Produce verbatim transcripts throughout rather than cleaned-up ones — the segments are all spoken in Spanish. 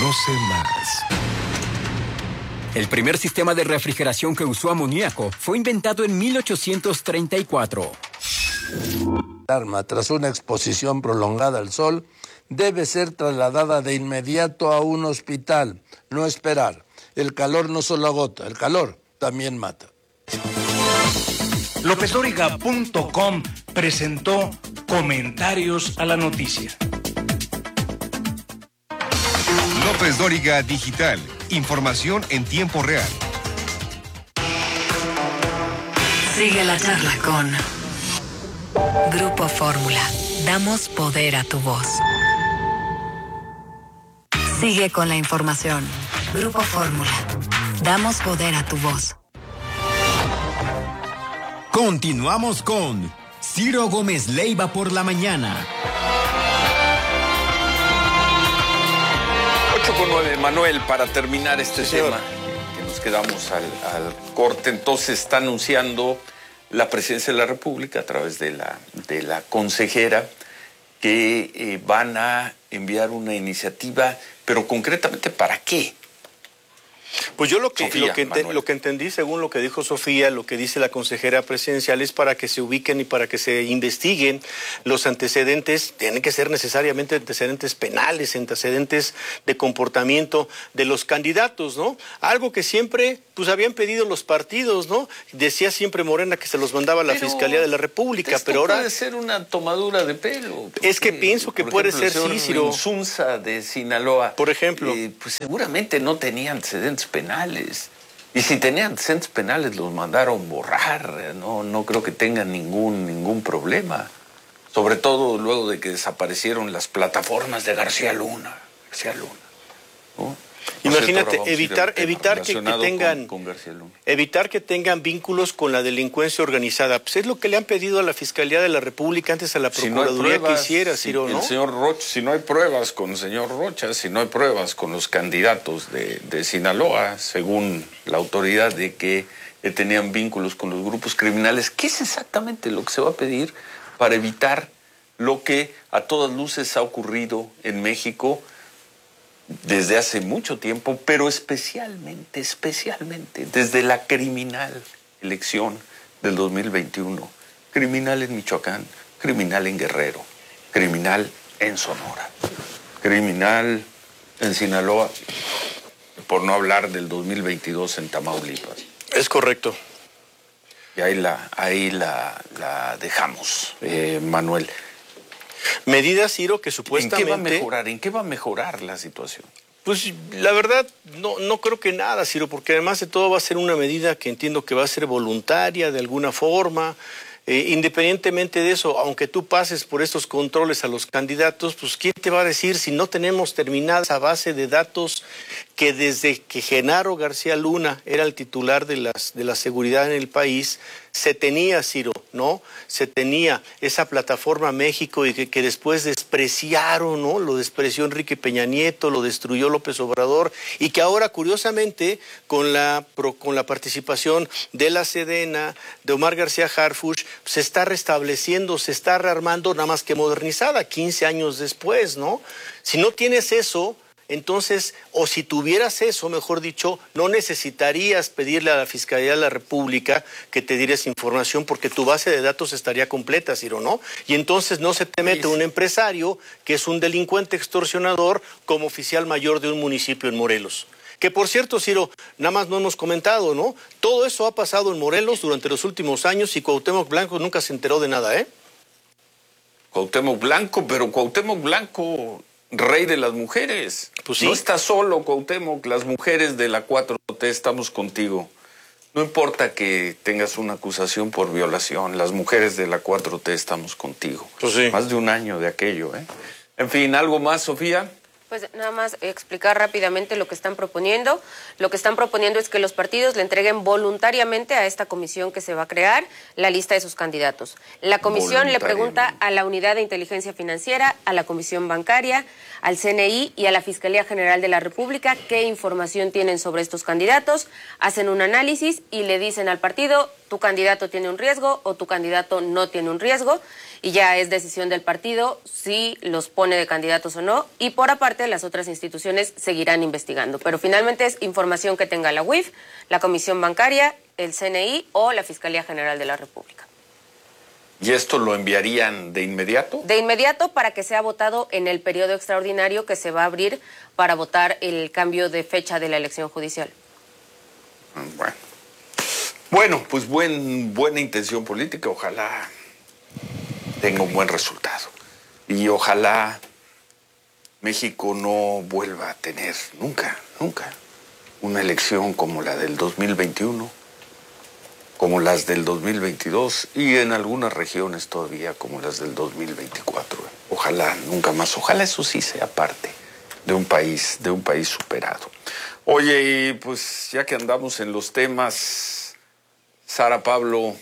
Conoce más. El primer sistema de refrigeración que usó amoníaco fue inventado en mil ochocientos treinta y cuatro. Arma tras una exposición prolongada al sol debe ser trasladada de inmediato a un hospital, no esperar. El calor no solo agota, el calor también mata. López Dóriga punto com presentó Comentarios a la Noticia. López Dóriga Digital. Información en tiempo real. Sigue la charla con Grupo Fórmula. Damos poder a tu voz. Sigue con la información. Grupo Fórmula. Damos poder a tu voz. Continuamos con Ciro Gómez Leiva por la mañana. ocho con nueve, Manuel, para terminar este sí, tema, que nos quedamos al, al corte. Entonces está anunciando la Presidencia de la República a través de la, de la consejera que eh, van a enviar una iniciativa, pero concretamente ¿para qué? Pues yo lo que, Sofía, lo, que ente, lo que entendí, según lo que dijo Sofía, lo que dice la consejera presidencial, es para que se ubiquen y para que se investiguen los antecedentes. Tienen que ser necesariamente antecedentes penales, antecedentes de comportamiento de los candidatos, ¿no? Algo que siempre, pues habían pedido los partidos, ¿no? Decía siempre Morena que se los mandaba a la pero Fiscalía de la República, pero ahora... puede ser una tomadura de pelo. Es que pienso que puede ejemplo, ser, sí, Ciro. Insunza de Sinaloa, por ejemplo. Eh, pues seguramente no tenía antecedentes penales. Y si tenían antecedentes penales los mandaron borrar. No, no creo que tengan ningún, ningún problema. Sobre todo luego de que desaparecieron las plataformas de García Luna. García Luna, ¿no? Imagínate, evitar, evitar que, que tengan con, con evitar que tengan vínculos con la delincuencia organizada. Pues es lo que le han pedido a la Fiscalía de la República, antes a la Procuraduría si no pruebas, que hiciera, Ciro, si ¿no? El señor Rocha, si no hay pruebas con el señor Rocha, si no hay pruebas con los candidatos de, de Sinaloa, según la autoridad de que eh, tenían vínculos con los grupos criminales, ¿qué es exactamente lo que se va a pedir para evitar lo que a todas luces ha ocurrido en México desde hace mucho tiempo, pero especialmente, especialmente desde la criminal elección del dos mil veintiuno? Criminal en Michoacán, criminal en Guerrero, criminal en Sonora, criminal en Sinaloa, por no hablar del dos mil veintidós en Tamaulipas. Es correcto. Y ahí la, ahí la, la dejamos, eh, Manuel. Medidas, Ciro, que supuestamente... ¿En qué va a mejorar? ¿En qué va a mejorar la situación? Pues la verdad, no, no creo que nada, Ciro, porque además de todo va a ser una medida que entiendo que va a ser voluntaria de alguna forma. Eh, independientemente de eso, aunque tú pases por estos controles a los candidatos, pues ¿quién te va a decir si no tenemos terminada esa base de datos que desde que Genaro García Luna era el titular de, las, de la seguridad en el país, se tenía, Ciro, ¿no? Se tenía esa plataforma México y que, que después despreciaron, ¿no? Lo despreció Enrique Peña Nieto, lo destruyó López Obrador, y que ahora, curiosamente, con la, con la participación de la Sedena, de Omar García Harfuch, se está restableciendo, se está rearmando, nada más que modernizada, quince años después, ¿no? Si no tienes eso, entonces, o si tuvieras eso, mejor dicho, no necesitarías pedirle a la Fiscalía de la República que te diera esa información, porque tu base de datos estaría completa, Ciro, ¿no? Y entonces no se te mete un empresario que es un delincuente extorsionador como oficial mayor de un municipio en Morelos. Que por cierto, Ciro, nada más no hemos comentado, ¿no? Todo eso ha pasado en Morelos durante los últimos años y Cuauhtémoc Blanco nunca se enteró de nada, ¿eh? Cuauhtémoc Blanco, pero Cuauhtémoc Blanco... rey de las mujeres. Pues sí. No estás solo, Cuauhtémoc. Las mujeres de la cuatro T estamos contigo. No importa que tengas una acusación por violación, las mujeres de la cuatro T estamos contigo. Pues sí. Más de un año de aquello, ¿eh? En fin, ¿algo más, Sofía? Pues nada más explicar rápidamente lo que están proponiendo. Lo que están proponiendo es que los partidos le entreguen voluntariamente a esta comisión que se va a crear la lista de sus candidatos. La comisión le pregunta a la Unidad de Inteligencia Financiera, a la Comisión Bancaria, al C N I y a la Fiscalía General de la República qué información tienen sobre estos candidatos, hacen un análisis y le dicen al partido, tu candidato tiene un riesgo o tu candidato no tiene un riesgo. y ya es decisión del partido si los pone de candidatos o no, y por aparte las otras instituciones seguirán investigando. Pero finalmente es información que tenga la U I F, la Comisión Bancaria, el C N I o la Fiscalía General de la República. ¿Y esto lo enviarían de inmediato? De inmediato para que sea votado en el periodo extraordinario que se va a abrir para votar el cambio de fecha de la elección judicial. Bueno, bueno pues buen, buena intención política. Ojalá tenga un buen resultado. Y ojalá México no vuelva a tener nunca, nunca una elección como la del dos mil veintiuno. Como las del dos mil veintidós y en algunas regiones todavía como las del dos mil veinticuatro. Ojalá, nunca más. Ojalá eso sí sea parte de un país, de un país superado. Oye, y pues ya que andamos en los temas, Sara Pablo,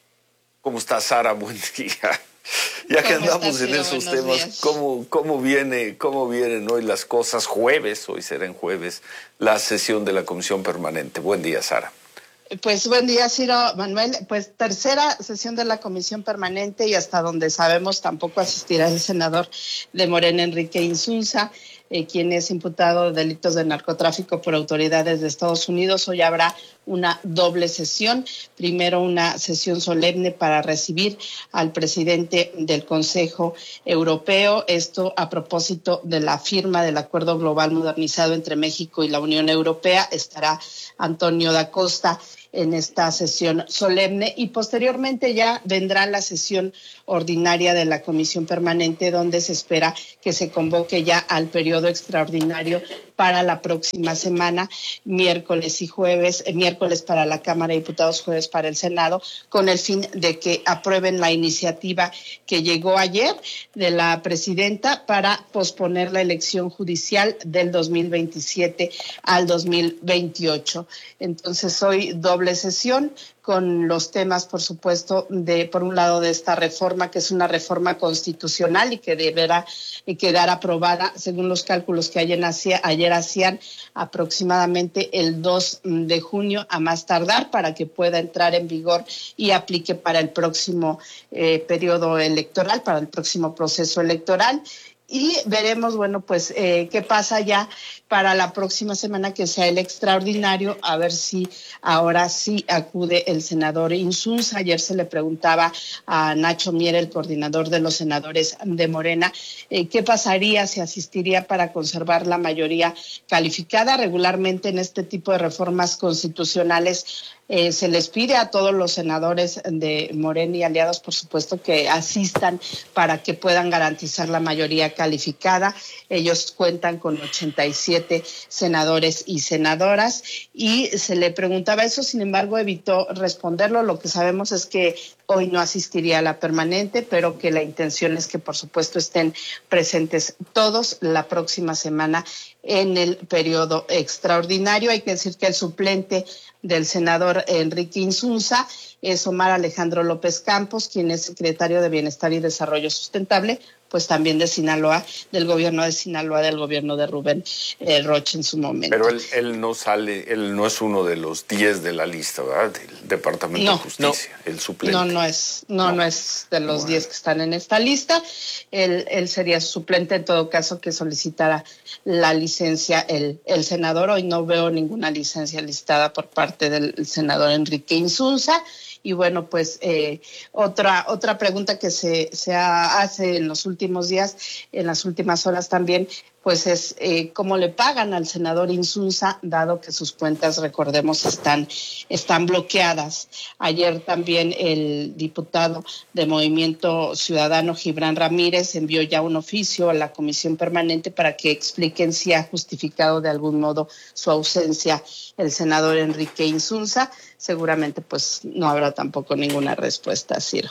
¿cómo está Sara? Buen día. Ya que andamos en esos temas, ¿cómo, cómo, viene, ¿cómo vienen hoy las cosas? Jueves, hoy será en jueves, la sesión de la Comisión Permanente. Buen día, Sara. Pues buen día, Ciro, Manuel. Pues tercera sesión de la Comisión Permanente y hasta donde sabemos tampoco asistirá el senador de Morena, Enrique Insunza, eh, quien es imputado de delitos de narcotráfico por autoridades de Estados Unidos. Hoy habrá una doble sesión. Primero una sesión solemne para recibir al presidente del Consejo Europeo. Esto a propósito de la firma del Acuerdo Global Modernizado entre México y la Unión Europea. Estará Antonio da Costa en esta sesión solemne y posteriormente ya vendrá la sesión ordinaria de la Comisión Permanente, donde se espera que se convoque ya al periodo extraordinario para la próxima semana, miércoles y jueves, eh, miércoles para la Cámara de Diputados, jueves para el Senado, con el fin de que aprueben la iniciativa que llegó ayer de la presidenta para posponer la elección judicial del dos mil veintisiete al dos mil veintiocho. Entonces hoy doble sesión con los temas, por supuesto, de por un lado de esta reforma, que es una reforma constitucional y que deberá quedar aprobada, según los cálculos que ayer, hacía, ayer hacían, aproximadamente el dos de junio a más tardar, para que pueda entrar en vigor y aplique para el próximo eh, periodo electoral, para el próximo proceso electoral. Y veremos, bueno, pues eh, qué pasa ya para la próxima semana, que sea el extraordinario, a ver si ahora sí acude el senador Insunza. Ayer se le preguntaba a Nacho Mier, el coordinador de los senadores de Morena, eh, qué pasaría si asistiría para conservar la mayoría calificada. Regularmente en este tipo de reformas constitucionales Eh, se les pide a todos los senadores de Morena y aliados, por supuesto, que asistan para que puedan garantizar la mayoría calificada. Ellos cuentan con ochenta y siete senadores y senadoras y se le preguntaba eso, sin embargo, evitó responderlo. Lo que sabemos es que hoy no asistiría a la permanente, pero que la intención es que, por supuesto, estén presentes todos la próxima semana en el periodo extraordinario. Hay que decir que el suplente del senador Enrique Insunza es Omar Alejandro López Campos, quien es secretario de Bienestar y Desarrollo Sustentable, pues también de Sinaloa, del gobierno de Sinaloa, del gobierno de Rubén eh, Rocha en su momento. Pero él, él no sale, él no es uno de los diez de la lista, ¿verdad? Del Departamento no, de Justicia, no. el suplente. No, no es, no, no, no es de los diez bueno. que están en esta lista. Él, él sería suplente, en todo caso, que solicitara la licencia el, el senador. Hoy no veo ninguna licencia listada por parte del senador Enrique Insunza. Y bueno, pues eh, otra otra pregunta que se, se hace en los últimos días, en las últimas horas también, pues es eh, cómo le pagan al senador Insunza, dado que sus cuentas, recordemos, están, están bloqueadas. Ayer también el diputado de Movimiento Ciudadano, Gibran Ramírez, envió ya un oficio a la Comisión Permanente para que expliquen si ha justificado de algún modo su ausencia el senador Enrique Insunza. Seguramente pues no habrá tampoco ninguna respuesta, Ciro.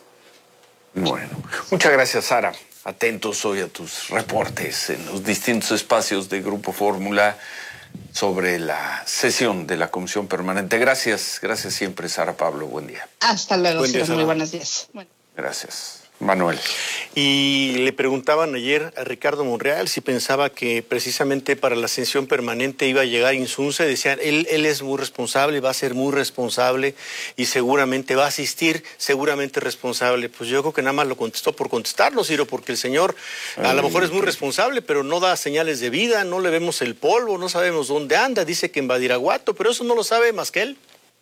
Bueno, muchas gracias, Sara. Atentos hoy a tus reportes en los distintos espacios de Grupo Fórmula sobre la sesión de la Comisión Permanente. Gracias, gracias siempre, Sara Pablo. Buen día. Hasta luego, Buen día, Ciro. Muy buenos días. Bueno. Gracias. Manuel. Y le preguntaban ayer a Ricardo Monreal si pensaba que precisamente para la ascensión permanente iba a llegar Insunza, y decían, él, él es muy responsable, va a ser muy responsable y seguramente va a asistir, seguramente responsable. Pues yo creo que nada más lo contestó por contestarlo, Ciro, porque el señor a lo mejor es muy responsable, pero no da señales de vida, no le vemos el polvo, no sabemos dónde anda, dice que en Badiraguato, pero eso no lo sabe más que él.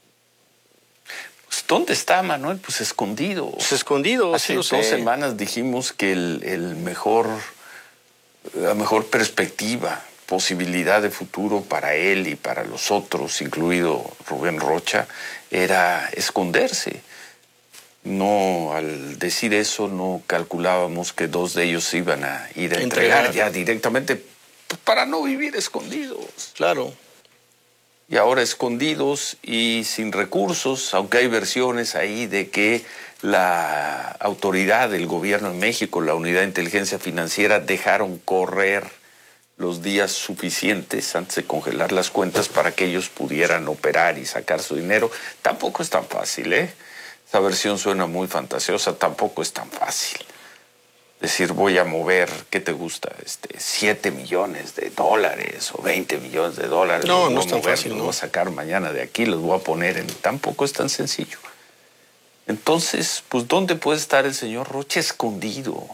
¿Dónde está, Manuel? Pues escondido. Pues escondido, Hace sí lo dos sé. semanas dijimos que el, el mejor, la mejor perspectiva, posibilidad de futuro para él y para los otros, incluido Rubén Rocha, era esconderse. No, al decir eso, no calculábamos que dos de ellos iban a ir a entregar, entregar ya directamente para no vivir escondidos. Claro. Y ahora escondidos y sin recursos, aunque hay versiones ahí de que la autoridad del gobierno en México, la Unidad de Inteligencia Financiera, dejaron correr los días suficientes antes de congelar las cuentas para que ellos pudieran operar y sacar su dinero. Tampoco es tan fácil, ¿eh? Esa versión suena muy fantasiosa, tampoco es tan fácil. Decir, voy a mover, ¿qué te gusta? Este, siete millones de dólares o veinte millones de dólares. No, no es tan fácil, los ¿no? voy a sacar mañana de aquí, los voy a poner en... Tampoco es tan sencillo. Entonces, pues, ¿dónde puede estar el señor Rocha? Escondido.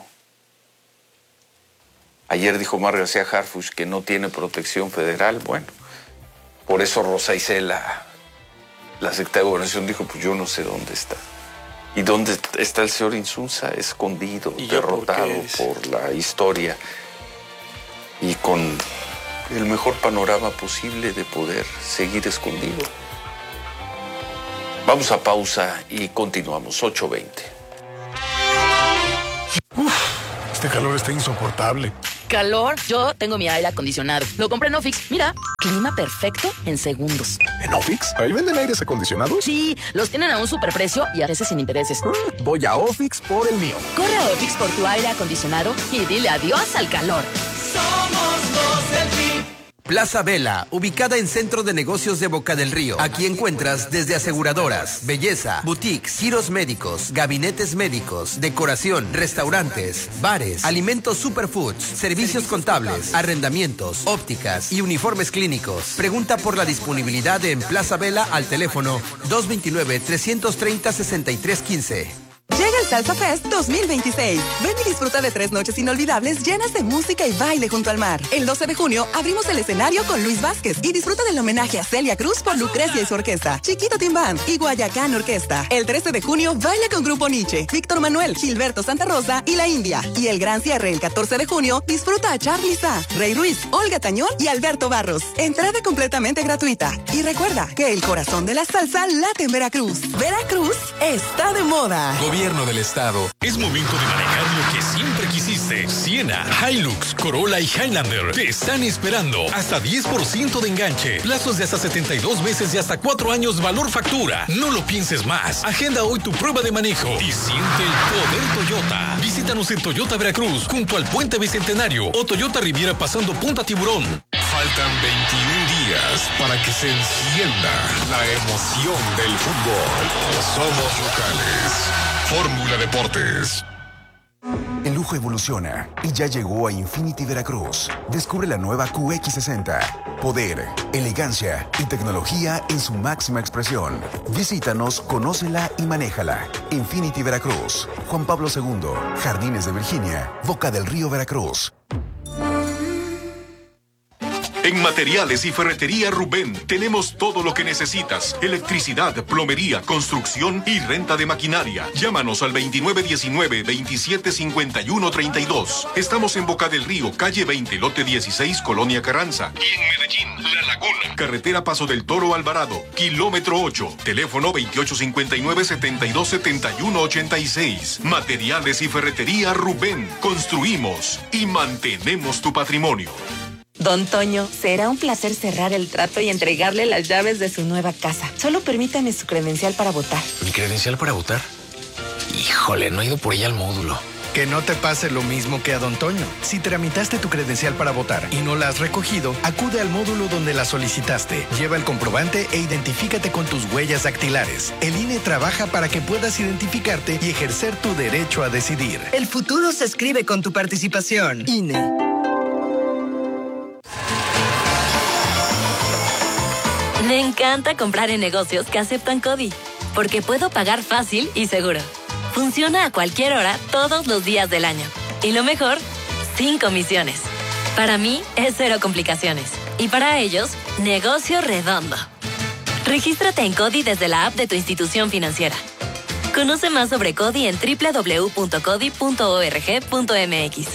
Ayer dijo Omar García Harfuch que no tiene protección federal. Bueno, por eso Rosa Isela, la secretaria de Gobernación, dijo, pues yo no sé dónde está. ¿Y dónde está el señor Insunza? Escondido, derrotado por, por la historia y con el mejor panorama posible de poder seguir escondido. Vamos a pausa y continuamos, ocho veinte. Uf, este calor está insoportable. ¿Calor? Yo tengo mi aire acondicionado. Lo compré en Ofix. Mira, clima perfecto en segundos. ¿En Ofix? ¿Ahí venden aires acondicionados? Sí, los tienen a un superprecio y a veces sin intereses. Mm, voy a Ofix por el mío. Corre a Ofix por tu aire acondicionado y dile adiós al calor. Somos los del P I B. Plaza Vela, ubicada en Centro de Negocios de Boca del Río. Aquí encuentras desde aseguradoras, belleza, boutiques, giros médicos, gabinetes médicos, decoración, restaurantes, bares, alimentos superfoods, servicios contables, arrendamientos, ópticas y uniformes clínicos. Pregunta por la disponibilidad en Plaza Vela al teléfono dos dos nueve, tres tres cero, seis tres uno cinco. Llega el Salsa Fest dos mil veintiséis. Ven y disfruta de tres noches inolvidables llenas de música y baile junto al mar. El doce de junio abrimos el escenario con Luis Vázquez y disfruta del homenaje a Celia Cruz por Lucrecia y su orquesta, Chiquito Team Band y Guayacán Orquesta. El trece de junio baila con Grupo Nietzsche, Víctor Manuel, Gilberto Santa Rosa y La India. Y el gran cierre el catorce de junio disfruta a Charly Sa, Rey Ruiz, Olga Tañón y Alberto Barros. Entrada completamente gratuita. Y recuerda que el corazón de la salsa late en Veracruz. Veracruz está de moda. Gobierno del Estado. Es momento de manejar lo que siempre quisiste. Siena, Hilux, Corolla y Highlander te están esperando. Hasta diez por ciento de enganche. Plazos de hasta setenta y dos meses y hasta cuatro años valor factura. No lo pienses más. Agenda hoy tu prueba de manejo y siente el poder Toyota. Visítanos en Toyota Veracruz, junto al Puente Bicentenario o Toyota Riviera pasando Punta Tiburón. Faltan veintiún días para que se encienda la emoción del fútbol. Somos locales. Fórmula Deportes. El lujo evoluciona y ya llegó a Infinity Veracruz. Descubre la nueva Q X sesenta. Poder, elegancia y tecnología en su máxima expresión. Visítanos, conócela y manéjala. Infinity Veracruz. Juan Pablo segundo. Jardines de Virginia. Boca del Río, Veracruz. En Materiales y Ferretería Rubén tenemos todo lo que necesitas. Electricidad, plomería, construcción y renta de maquinaria. Llámanos al veintinueve diecinueve, veintisiete cincuenta y uno treinta y dos. Estamos en Boca del Río, calle veinte, lote dieciséis, Colonia Carranza. Y en Medellín, La Laguna. Carretera Paso del Toro Alvarado, kilómetro ocho. Teléfono veintiocho cincuenta y nueve, setenta y dos setenta y uno ochenta y seis. Materiales y Ferretería Rubén. Construimos y mantenemos tu patrimonio. Don Toño, será un placer cerrar el trato y entregarle las llaves de su nueva casa. Solo permítame su credencial para votar. ¿Mi credencial para votar? Híjole, no he ido por ella al módulo. Que no te pase lo mismo que a Don Toño. Si tramitaste tu credencial para votar y no la has recogido, acude al módulo donde la solicitaste. Lleva el comprobante e identifícate con tus huellas dactilares. El I N E trabaja para que puedas identificarte y ejercer tu derecho a decidir. El futuro se escribe con tu participación. I N E. Me encanta comprar en negocios que aceptan CODI, porque puedo pagar fácil y seguro. Funciona a cualquier hora, todos los días del año. Y lo mejor, sin comisiones. Para mí, es cero complicaciones. Y para ellos, negocio redondo. Regístrate en CODI desde la app de tu institución financiera. Conoce más sobre CODI en doble u doble u doble u punto codi punto org punto m x.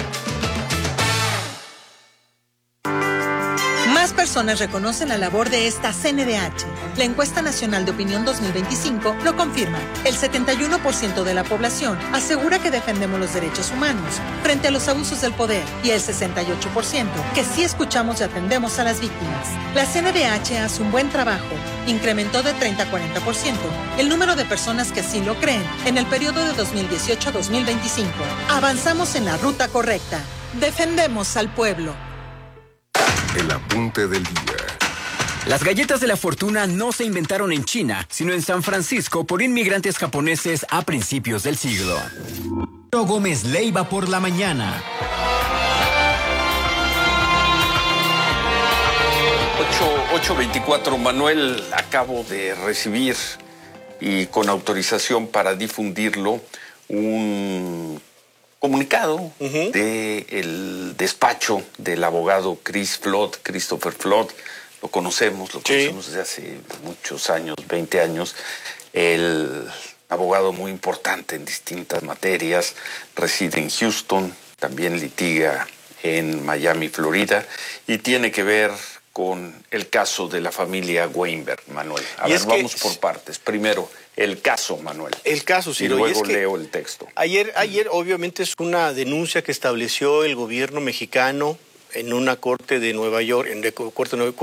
Más personas reconocen la labor de esta C N D H. La encuesta nacional de opinión dos mil veinticinco lo confirma. El setenta y uno por ciento de la población asegura que defendemos los derechos humanos frente a los abusos del poder y el sesenta y ocho por ciento que sí escuchamos y atendemos a las víctimas. La C N D H hace un buen trabajo. Incrementó de treinta a cuarenta por ciento el número de personas que sí lo creen en el periodo de dos mil dieciocho a dos mil veinticinco. Avanzamos en la ruta correcta. Defendemos al pueblo. El apunte del día. Las galletas de la fortuna no se inventaron en China, sino en San Francisco por inmigrantes japoneses a principios del siglo. Ciro Gómez Leiva por la mañana. ocho veinticuatro, Manuel, acabo de recibir y con autorización para difundirlo un comunicado uh-huh. del despacho del abogado Chris Flood, Christopher Flood. Lo conocemos, lo conocemos sí. desde hace muchos años, veinte años. El abogado muy importante en distintas materias, reside en Houston, también litiga en Miami, Florida, y tiene que ver con el caso de la familia Weinberg, Manuel. A y ver, vamos que... por partes. Primero, el caso, Manuel. El caso, sí. Y luego y es que leo el texto. Ayer, ayer, obviamente, es una denuncia que estableció el gobierno mexicano en una corte de Nueva York, en la corte de Nueva York,